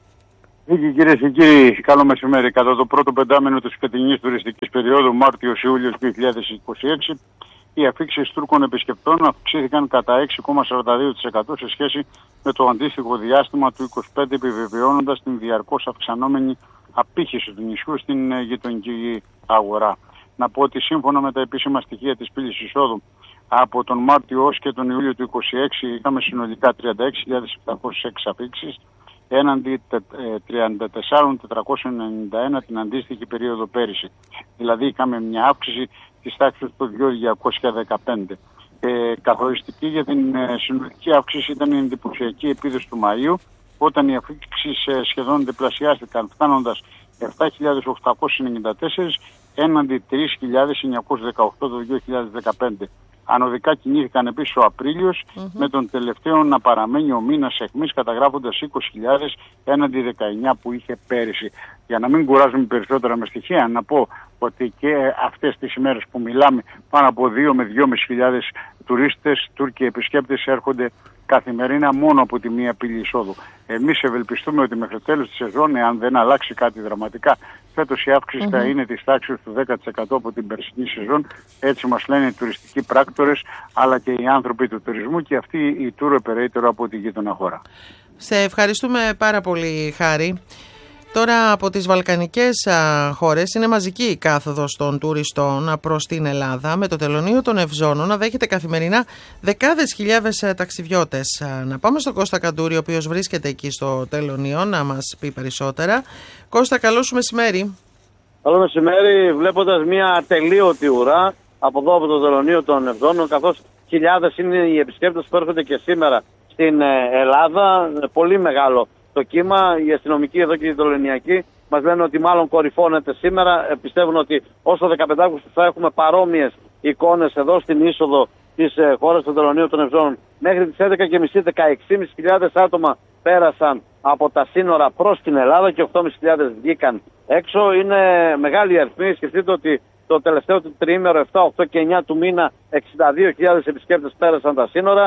Κυρίες και κύριοι, καλό μεσημέρι. Κατά το πρώτο πεντάμινο της φετινής τουριστικής περίοδου Μάρτιος-Ιούλιος δύο χιλιάδες είκοσι έξι, οι αφήξεις Τούρκων επισκεπτών αυξήθηκαν κατά έξι κόμμα σαράντα δύο τοις εκατό σε σχέση με το αντίστοιχο διάστημα του είκοσι πέντε, επιβεβαιώνοντας την διαρκώς αυξανόμενη απήχηση του νησιού στην γειτονική αγορά. Να πω ότι σύμφωνα με τα επίσημα στοιχεία της πύλης εισόδου, από τον Μάρτιο ως και τον Ιούλιο του είκοσι έξι είχαμε συνολικά τριάντα έξι χιλιάδες επτακόσιες έξι αφήξεις, έναντι τριάντα τέσσερις χιλιάδες τετρακόσια ενενήντα ένα την αντίστοιχη περίοδο πέρυσι. Δηλαδή είχαμε μια αύξηση της τάξης του διακόσια δεκαπέντε. Ε, καθοριστική για την ε, συνολική αύξηση ήταν η εντυπωσιακή επίδοση του Μαΐου, όταν οι αφήξεις ε, σχεδόν διπλασιάστηκαν, φτάνοντας επτά χιλιάδες οκτακόσιες ενενήντα τέσσερα έναντι τρεις χιλιάδες εννιακόσιες δεκαοκτώ το δύο χιλιάδες δεκαπέντε. Ανωδικά κινήθηκαν επίσης ο Απρίλιος, mm-hmm. με τον τελευταίο να παραμένει ο μήνας αιχμής, καταγράφοντας είκοσι χιλιάδες έναντι δεκαεννιά που είχε πέρυσι. Για να μην κουράζουμε περισσότερα με στοιχεία, να πω ότι και αυτές τις ημέρες που μιλάμε πάνω από δύο με δυόμισι χιλιάδες τουρίστες, Τούρκοι επισκέπτες έρχονται καθημερινά μόνο από τη μία πύλη εισόδου. Εμείς ευελπιστούμε ότι μέχρι τέλος της σεζόν, αν δεν αλλάξει κάτι δραματικά, φέτος η αύξηση mm-hmm. θα είναι της τάξης του δέκα τοις εκατό από την περσινή σεζόν. Έτσι μας λένε οι τουριστικοί πράκτορες, αλλά και οι άνθρωποι του τουρισμού και αυτοί οι tour operator από τη γείτονα χώρα. Σε ευχαριστούμε πάρα πολύ, Χάρη. Τώρα από τις βαλκανικές α, χώρες είναι μαζική η κάθοδος των τουριστών προς την Ελλάδα, με το τελωνείο των Ευζώνων να δέχεται καθημερινά δεκάδες χιλιάδες α, ταξιδιώτες. Α, να πάμε στον Κώστα Καντούρη, ο οποίος βρίσκεται εκεί στο τελωνείο, να μας πει περισσότερα. Κώστα, καλό σου μεσημέρι. Καλό μεσημέρι, βλέποντας μια ατελείωτη ουρά από εδώ από το τελωνείο των Ευζώνων, καθώς χιλιάδες είναι οι επισκέπτες που έρχονται και σήμερα στην Ελλάδα. Πολύ μεγάλο το κύμα, οι αστυνομικοί εδώ και οι τελωνιακοί μας λένε ότι μάλλον κορυφώνεται σήμερα. Ε, πιστεύουν ότι όσο δεκαπέντε Αυγούστου θα έχουμε παρόμοιες εικόνες εδώ στην είσοδο της ε, χώρας των τελωνίων των Ευζώνων. Μέχρι τις έντεκα και μισή, δεκαέξι χιλιάδες άτομα πέρασαν από τα σύνορα προς την Ελλάδα και οκτώ χιλιάδες πεντακόσιοι βγήκαν έξω. Είναι μεγάλη αριθμή. Σκεφτείτε ότι το τελευταίο του τριήμερο, επτά, οκτώ και εννιά του μήνα, εξήντα δύο χιλιάδες επισκέπτες πέρασαν τα σύνορα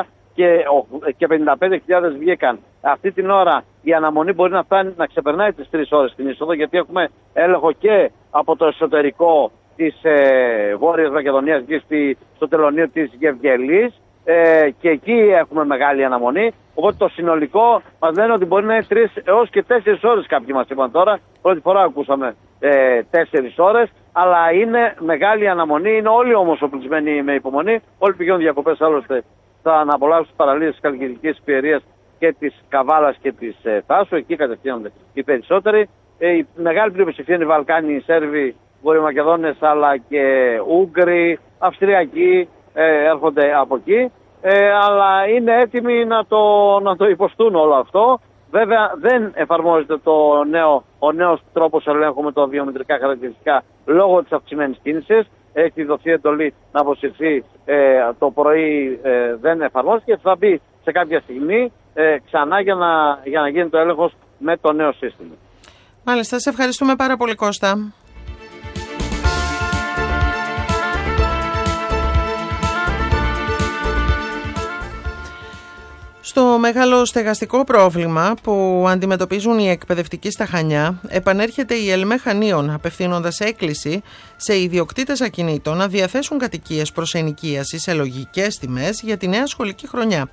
και πενήντα πέντε χιλιάδες βγήκαν. Αυτή την ώρα η αναμονή μπορεί να φτάνει να ξεπερνάει τις τρεις ώρες στην είσοδο, γιατί έχουμε έλεγχο και από το εσωτερικό της ε, Βόρειας Μακεδονίας και στη, στο τελωνείο της Γευγελής ε, και εκεί έχουμε μεγάλη αναμονή. Οπότε το συνολικό μας λένε ότι μπορεί να είναι τρεις έως και τέσσερις ώρες, κάποιοι μας είπαν τώρα. Πρώτη φορά ακούσαμε ε, τέσσερις ώρες, αλλά είναι μεγάλη αναμονή. Είναι όλοι όμως οπλισμένοι με υπομονή. Όλοι πηγαίνουν διακοπές, άλλωστε θα απολαύσουν τις παραλίες της Καλλικηρικής Πιερίας και της Καβάλας και της ε, Θάσου. Εκεί κατευθύνονται οι περισσότεροι. Ε, η μεγάλη πλειοψηφία είναι οι Βαλκάνοι, οι Σέρβοι, Βορειομακεδόνες, αλλά και Ούγγροι, Αυστριακοί ε, έρχονται από εκεί. Ε, αλλά είναι έτοιμοι να το, να το υποστούν όλο αυτό. Βέβαια δεν εφαρμόζεται το νέο, ο νέος τρόπος ελέγχου με τα βιομετρικά χαρακτηριστικά λόγω της αυξημένης κίνησης. Έχει δοθεί εντολή να αποσυρθεί ε, το πρωί, ε, δεν εφαρμόζεται και θα μπει σε κάποια στιγμή ε, ξανά για να, για να γίνει το έλεγχος με το νέο σύστημα. Μάλιστα, σε ευχαριστούμε πάρα πολύ, Κώστα. Στο μεγάλο στεγαστικό πρόβλημα που αντιμετωπίζουν οι εκπαιδευτικοί στα Χανιά, επανέρχεται η ΕΛΜΕ Χανίων, απευθύνοντας έκκληση σε ιδιοκτήτες ακινήτων να διαθέσουν κατοικίες προς ενοικίαση σε λογικές τιμές για τη νέα σχολική χρονιά.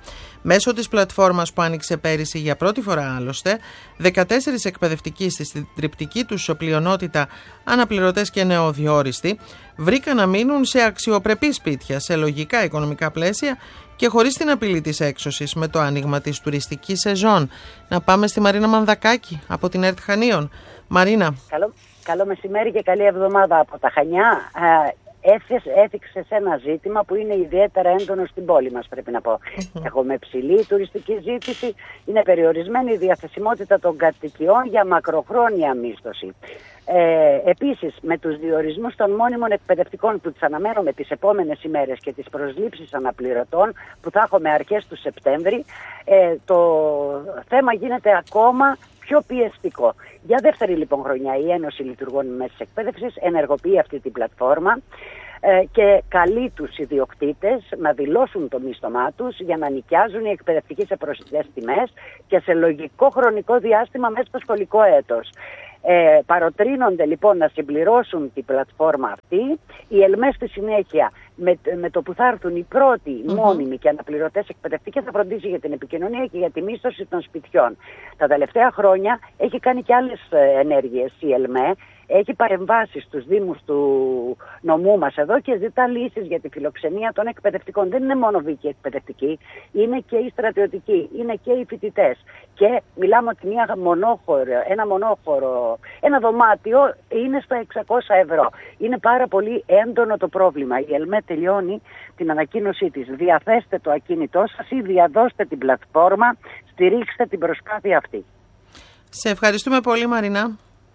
Μέσω της πλατφόρμας που άνοιξε πέρυσι για πρώτη φορά άλλωστε, δεκατέσσερις εκπαιδευτικοί στη συντριπτική τους πλειονότητα αναπληρωτές και νεοδιόριστοι βρήκαν να μείνουν σε αξιοπρεπή σπίτια, σε λογικά οικονομικά πλαίσια και χωρίς την απειλή της έξωσης με το άνοιγμα της τουριστικής σεζόν. Να πάμε στη Μαρίνα Μανδακάκη από την ΕΡΤ Χανίων. Μαρίνα. Καλό, καλό μεσημέρι και καλή εβδομάδα από τα Χανιά. Έθιξε σε ένα ζήτημα που είναι ιδιαίτερα έντονο στην πόλη μας, πρέπει να πω. Mm-hmm. Έχουμε ψηλή τουριστική ζήτηση, είναι περιορισμένη η διαθεσιμότητα των κατοικιών για μακροχρόνια μίσθωση. Ε, επίσης, με τους διορισμούς των μόνιμων εκπαιδευτικών που τις αναμένουμε τις επόμενες ημέρες και τις προσλήψεις αναπληρωτών που θα έχουμε αρχές του Σεπτέμβρη, ε, το θέμα γίνεται ακόμα πιο πιεστικό. Για δεύτερη λοιπόν χρονιά η Ένωση Λειτουργών Μέσης Εκπαίδευσης ενεργοποιεί αυτή την πλατφόρμα ε, και καλεί τους ιδιοκτήτες να δηλώσουν το μίσθωμά τους για να νοικιάζουν οι εκπαιδευτικοί σε προσιτές τιμές και σε λογικό χρονικό διάστημα μέσα στο σχολικό έτος. Ε, παροτρύνονται λοιπόν να συμπληρώσουν την πλατφόρμα αυτή. Η ΕΛΜΕ στη συνέχεια με, με το που θα έρθουν οι πρώτοι mm-hmm. μόνιμοι και αναπληρωτές εκπαιδευτικοί θα φροντίσει για την επικοινωνία και για τη μίσθωση των σπιτιών. Τα τελευταία χρόνια έχει κάνει και άλλες ενέργειες η ΕΛΜΕ. Έχει παρεμβάσει στους δήμους του νομού μας εδώ και ζητά λύσεις για τη φιλοξενία των εκπαιδευτικών. Δεν είναι μόνο βίκοι εκπαιδευτικοί, είναι και οι στρατιωτικοί, είναι και οι φοιτητές. Και μιλάμε ότι μια μονόχωρο, ένα μονόχωρο, ένα δωμάτιο είναι στα εξακόσια ευρώ. Είναι πάρα πολύ έντονο το πρόβλημα. Η ΕΛΜΕ τελειώνει την ανακοίνωσή της. Διαθέστε το ακίνητό σας ή διαδώστε την πλατφόρμα, στηρίξτε την προσπάθεια αυτή. Σε ευχαριστούμε πολύ, Μαρινά.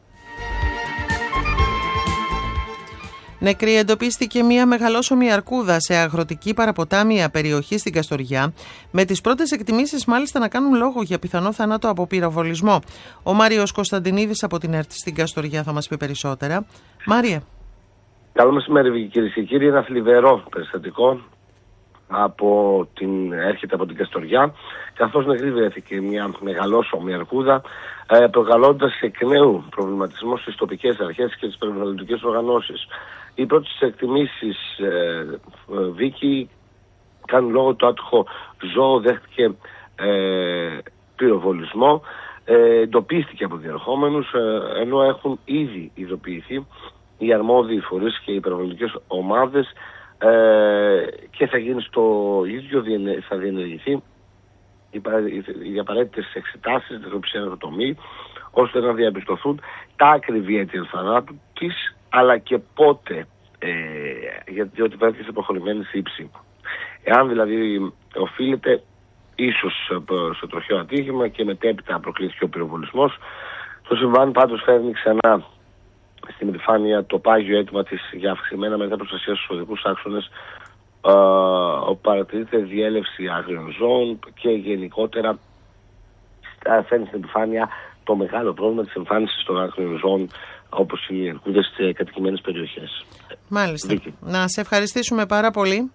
Νεκρή εντοπίστηκε μια μεγαλόσωμη αρκούδα σε αγροτική παραποτάμια περιοχή στην Καστοριά, με τις πρώτες εκτιμήσεις μάλιστα να κάνουν λόγο για πιθανό θάνατο από πυροβολισμό. Ο Μάριος Κωνσταντινίδης από την ΕΡΤ στην Καστοριά θα μας πει περισσότερα. Μάρια. Καλό μεσημέρι κυρίες και κύριοι. Ένα θλιβερό περιστατικό από την, έρχεται από την Καστοριά, καθώς νεκρή βρέθηκε μια μεγαλόσωμη αρκούδα, ε, προκαλώντας εκ νέου προβληματισμό στις τοπικές αρχές και τις περιβαλλοντικές οργανώσεις. Οι πρώτες εκτιμήσεις, ε, ε, Βίκη, κάνουν λόγο το άτυχο ζώο δέχτηκε ε, πυροβολισμό, ε, εντοπίστηκε από διερχόμενους, ε, ενώ έχουν ήδη ειδοποιηθεί οι αρμόδιοι φορείς και οι περιβαλλοντικές ομάδες, ε, και θα γίνει στο ίδιο, θα διενεργηθεί οι απαραίτητες εξετάσεις, νεκροψιανοτομή, ώστε να διαπιστωθούν τα ακριβή αίτια θανάτου της, αλλά και πότε, ε, γιατί ότι βρέθηκε σε προχωρημένη θύψη. Εάν δηλαδή οφείλεται ίσως στο τροχαίο ατύχημα και μετέπειτα προκλήθηκε ο πυροβολισμός, το συμβάν πάντως φέρνει ξανά στην επιφάνεια το πάγιο αίτημα της για αυξημένα μέτρα προστασίας στους οδικούς άξονες, Uh, όπου παρατηρείται διέλευση άγριων ζώων και γενικότερα uh, φέρνει στην επιφάνεια το μεγάλο πρόβλημα της εμφάνισης των άγριων ζώων, όπως οι αρκούδες σε κατοικημένες περιοχές. Μάλιστα. Δίκη. Να σε ευχαριστήσουμε πάρα πολύ.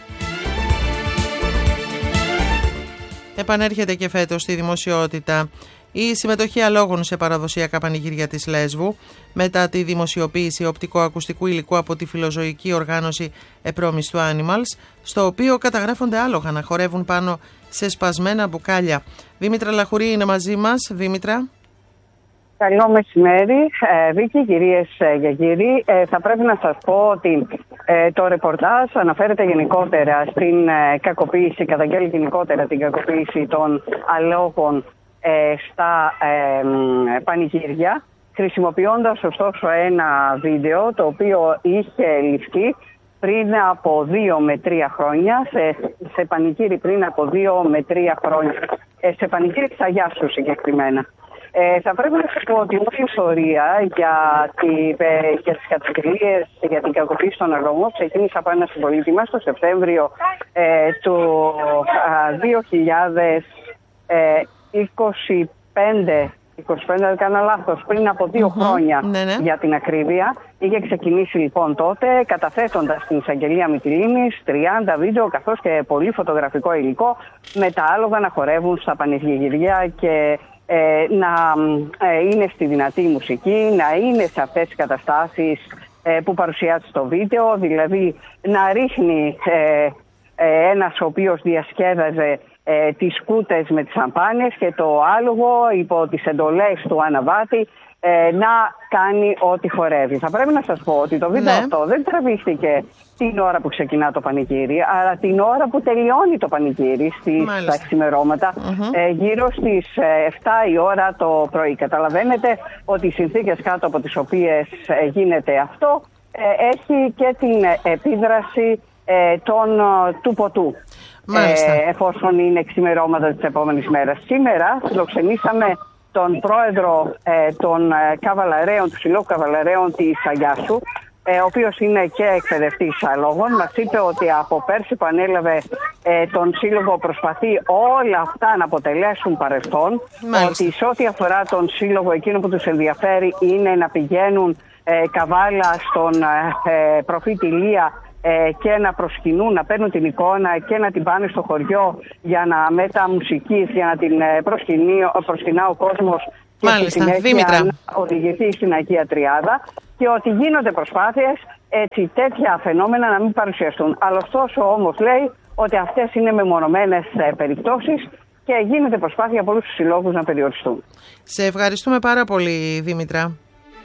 Επανέρχεται και φέτος στη δημοσιότητα η συμμετοχή αλόγων σε παραδοσιακά πανηγύρια της Λέσβου μετά τη δημοσιοποίηση οπτικοακουστικού υλικού από τη φιλοζωική οργάνωση A Promise to Animals, στο οποίο καταγράφονται άλογα να χορεύουν πάνω σε σπασμένα μπουκάλια. Δήμητρα Λαχουρή είναι μαζί μας. Δήμητρα. Καλό μεσημέρι, ε, Βίκη, κυρίες και κύριοι. Ε, θα πρέπει να σας πω ότι ε, το ρεπορτάζ αναφέρεται γενικότερα στην ε, κακοποίηση, καταγγέλει γενικότερα την κακοποίηση των αλόγων ε, στα ε, πανηγύρια, χρησιμοποιώντας ωστόσο ένα βίντεο το οποίο είχε ληφθεί πριν από δύο με τρία χρόνια, σε, σε πανηγύρι πριν από δύο με τρία χρόνια, ε, σε πανηγύρι της Αγιάσου συγκεκριμένα. Ε, θα πρέπει να σας πω ότι όλη η ιστορία για, τη, για τις καταγγελίες για την κακοποίηση των αλόγων ξεκίνησε από ένα συμπολίτη μας το Σεπτέμβριο ε, του δύο χιλιάδες είκοσι πέντε, είκοσι πέντε δεν κάνω λάθος, πριν από δύο mm-hmm. χρόνια ναι, ναι. για την ακρίβεια. Είχε ξεκινήσει λοιπόν τότε καταθέτοντας στην εισαγγελία Μυτιλήνης τριάντα βίντεο καθώς και πολύ φωτογραφικό υλικό με τα άλογα να χορεύουν στα πανηγυριά και Ε, να ε, είναι στη δυνατή μουσική, να είναι σε αυτές τις καταστάσεις ε, που παρουσιάζει στο βίντεο, δηλαδή να ρίχνει ε, ε, ένας ο οποίος διασκέδαζε ε, τις κούτες με τις σαμπάνιες και το άλογο υπό τις εντολές του αναβάτη ε, να κάνει ό,τι χορεύει. Θα πρέπει να σας πω ότι το βίντεο ναι. αυτό δεν τραβήχτηκε την ώρα που ξεκινά το πανηγύρι, αλλά την ώρα που τελειώνει το πανηγύρι στις τα ξημερώματα, mm-hmm. ε, γύρω στις εφτά η ώρα το πρωί. Καταλαβαίνετε ότι οι συνθήκες κάτω από τις οποίες ε, γίνεται αυτό ε, έχει και την επίδραση ε, των, του ποτού. Ε, εφόσον είναι ξημερώματα της επόμενης μέρας. Σήμερα φιλοξενήσαμε τον πρόεδρο ε, των ε, καβαλαρέων, του Συλλόγου Καβαλαρέων της Αγιάσου, ε, ο οποίος είναι και εκπαιδευτής αλόγων. Μας είπε ότι από πέρσι που ανέλαβε ε, τον Σύλλογο προσπαθεί όλα αυτά να αποτελέσουν παρελθόν. Μάλιστα. Ότι σε ό,τι αφορά τον Σύλλογο, εκείνο που τους ενδιαφέρει είναι να πηγαίνουν ε, καβάλα στον ε, προφήτη Ηλία και να προσκυνούν, να παίρνουν την εικόνα και να την πάνε στο χωριό για να μετά μουσικής, για να την προσκυνά ο κόσμος και στη συνέχεια να οδηγηθεί στην Αγία Τριάδα, και ότι γίνονται προσπάθειες έτσι τέτοια φαινόμενα να μην παρουσιαστούν. Αλλά ωστόσο όμως λέει ότι αυτές είναι μεμονωμένες περιπτώσεις και γίνεται προσπάθεια από όλους τους συλλόγους να περιοριστούν. Σε ευχαριστούμε πάρα πολύ, Δήμητρα.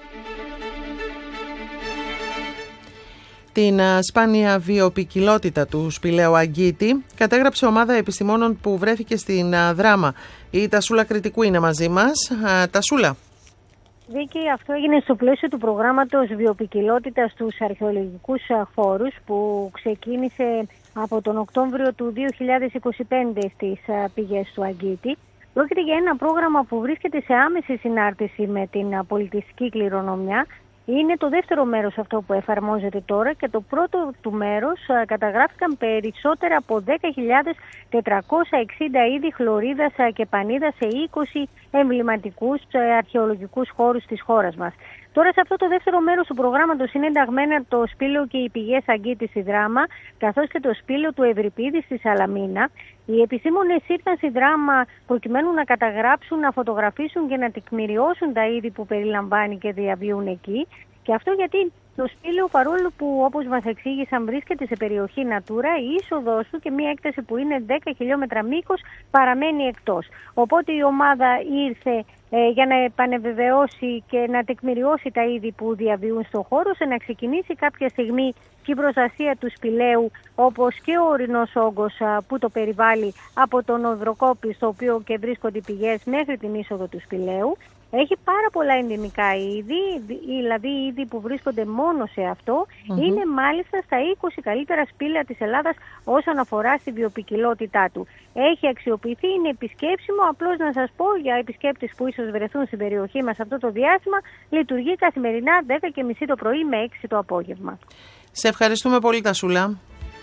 Την σπάνια βιοποικιλότητα του σπηλαίου Αγκίτη κατέγραψε ομάδα επιστημόνων που βρέθηκε στην Δράμα. Η Τασούλα Κρητικού είναι μαζί μας. Τασούλα. Βίκη, αυτό έγινε στο πλαίσιο του προγράμματος βιοποικιλότητας στους αρχαιολογικούς χώρους που ξεκίνησε από τον Οκτώβριο του δύο χιλιάδες είκοσι πέντε στις πηγές του Αγκίτη. Πρόκειται για ένα πρόγραμμα που βρίσκεται σε άμεση συνάρτηση με την πολιτιστική κληρονομιά. Είναι το δεύτερο μέρος αυτό που εφαρμόζεται τώρα, και το πρώτο του μέρος καταγράφηκαν περισσότερα από δέκα χιλιάδες τετρακόσια εξήντα είδη χλωρίδας και πανίδας σε είκοσι εμβληματικούς αρχαιολογικούς χώρους της χώρας μας. Τώρα σε αυτό το δεύτερο μέρος του προγράμματος είναι ενταγμένα το σπήλαιο και οι πηγές Αγκίτη στη Δράμα, καθώς και το σπήλαιο του Ευρυπίδη στη Σαλαμίνα. Οι επιστήμονες ήρθαν στη Δράμα προκειμένου να καταγράψουν, να φωτογραφίσουν και να τεκμηριώσουν τα είδη που περιλαμβάνει και διαβιούν εκεί. Και αυτό γιατί το σπήλαιο, παρόλο που όπως μας εξήγησαν βρίσκεται σε περιοχή Natura, η είσοδός του και μια έκταση που είναι δέκα χιλιόμετρα μήκος παραμένει εκτός. Οπότε η ομάδα ήρθε ε, για να επανεβεβαιώσει και να τεκμηριώσει τα είδη που διαβιούν στο χώρο, σε να ξεκινήσει κάποια στιγμή και η προστασία του σπηλαίου, όπως και ο ορεινός όγκος που το περιβάλλει από τον οδροκόπη, στο οποίο και βρίσκονται οι πηγές μέχρι την είσοδο του σπηλαίου. Έχει πάρα πολλά ενδυμικά είδη, δηλαδή είδη που βρίσκονται μόνο σε αυτό. Mm-hmm. Είναι μάλιστα στα είκοσι καλύτερα σπήλαια της Ελλάδας όσον αφορά στη βιοποικιλότητά του. Έχει αξιοποιηθεί, είναι επισκέψιμο. Απλώς να σας πω για επισκέπτες που ίσως βρεθούν στην περιοχή μας αυτό το διάστημα, λειτουργεί καθημερινά δέκα και μισή το πρωί με έξι το απόγευμα. Σε ευχαριστούμε πολύ, Τασούλα.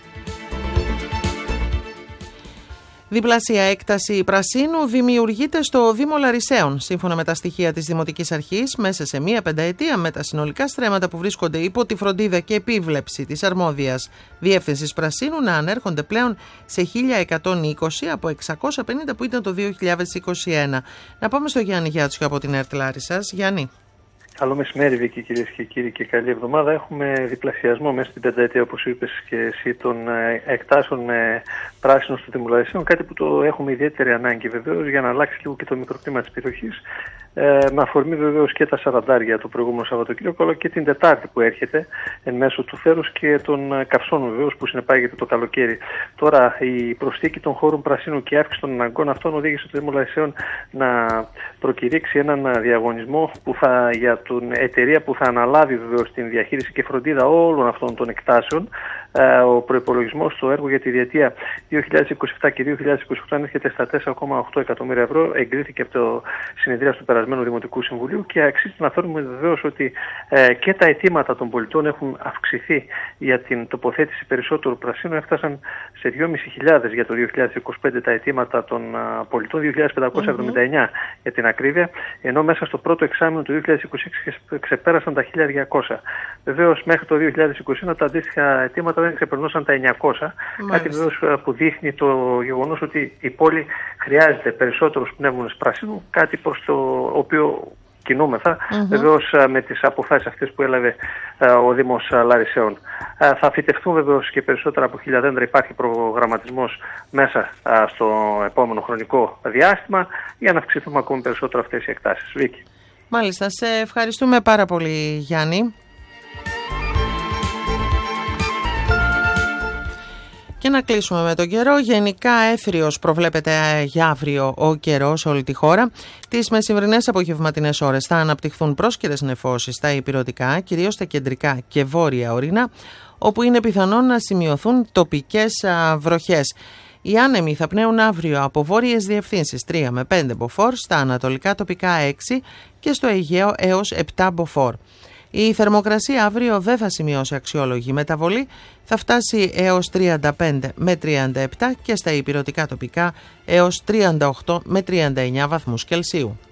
Διπλάσια έκταση πρασίνου δημιουργείται στο Δήμο Λαρισαίων. Σύμφωνα με τα στοιχεία της Δημοτικής Αρχής, μέσα σε μία πενταετία με τα συνολικά στρέμματα που βρίσκονται υπό τη φροντίδα και επίβλεψη της αρμόδιας Διεύθυνσης Πρασίνου να ανέρχονται πλέον σε χίλια εκατόν είκοσι από εξακόσια πενήντα που ήταν το δύο χιλιάδες είκοσι ένα. Να πάμε στο Γιάννη Γιάτσιο από την ΕΡΤ Λάρισσας. Γιάννη. Καλό μεσημέρι, Βίκη, κυρίες και κύριοι, και καλή εβδομάδα. Έχουμε διπλασιασμό μέσα στην πενταετία, όπως είπες και εσύ, των εκτάσεων με πράσινο στο Δήμο Λαρισαίων. Κάτι που το έχουμε ιδιαίτερη ανάγκη βεβαίως για να αλλάξει λίγο και το μικροκλίμα της περιοχής. Ε, με αφορμή βεβαίως και τα σαραντάρια το προηγούμενο Σαββατοκύριακο, αλλά και την Τετάρτη που έρχεται εν μέσω του θέρους και των καυσών βεβαίως που συνεπάγεται το καλοκαίρι. Τώρα η προσθήκη των χώρων πρασίνου και η αύξηση των αναγκών αυτών οδήγησε το Δήμο Λαρισαίων να προκηρύξει έναν διαγωνισμό που θα, για την εταιρεία που θα αναλάβει βεβαίως την διαχείριση και φροντίδα όλων αυτών των εκτάσεων. Ο προϋπολογισμός στο έργο για τη διετία δύο χιλιάδες είκοσι επτά και δύο χιλιάδες είκοσι οκτώ ανέρχεται στα τέσσερα κόμμα οκτώ εκατομμύρια ευρώ. Εγκρίθηκε από το συνεδρία του περασμένου Δημοτικού Συμβουλίου και αξίζει να φέρουμε βεβαίως ότι ε, και τα αιτήματα των πολιτών έχουν αυξηθεί για την τοποθέτηση περισσότερου πρασίνου. Έφτασαν σε δυόμισι χιλιάδες για το δύο χιλιάδες είκοσι πέντε τα αιτήματα των α, πολιτών, δύο χιλιάδες πεντακόσια εβδομήντα εννιά mm-hmm. για την ακρίβεια, ενώ μέσα στο πρώτο εξάμηνο του δύο χιλιάδες είκοσι έξι ξεπέρασαν τα χίλια διακόσια. Βεβαίως μέχρι το δύο χιλιάδες είκοσι ένα τα αντίστοιχα αιτήματα δεν ξεπερνούσαν τα εννιακόσια. Μάλιστα. Κάτι βεβαίως που δείχνει το γεγονός ότι η πόλη χρειάζεται περισσότερους πνεύμονες πράσινου, κάτι προς το οποίο κινούμεθα, Mm-hmm. βεβαίως με τις αποφάσεις αυτές που έλαβε ο Δήμος Λαρισαίων. Θα φυτευτούν βεβαίως και περισσότερα από χίλια δέντρα. Υπάρχει προγραμματισμός μέσα στο επόμενο χρονικό διάστημα για να αυξηθούμε ακόμη περισσότερο αυτές οι εκτάσεις. Βίκη. Μάλιστα, σε ευχαριστούμε πάρα πολύ, Γιάννη. Και να κλείσουμε με τον καιρό. Γενικά έθριος προβλέπεται για αύριο ο καιρός σε όλη τη χώρα. Τις μεσημβρινές απογευματινές ώρες θα αναπτυχθούν πρόσκαιρες νεφώσεις στα ηπειρωτικά, κυρίως στα κεντρικά και βόρεια ορεινά, όπου είναι πιθανόν να σημειωθούν τοπικές βροχές. Οι άνεμοι θα πνέουν αύριο από βόρειες διευθύνσεις τρία με πέντε μποφόρ, στα ανατολικά τοπικά έξι και στο Αιγαίο έως επτά μποφόρ. Η θερμοκρασία αύριο δεν θα σημειώσει αξιόλογη μεταβολή, θα φτάσει έως τριάντα πέντε με τριάντα επτά και στα ηπειρωτικά τοπικά έως τριάντα οκτώ με τριάντα εννιά βαθμούς Κελσίου.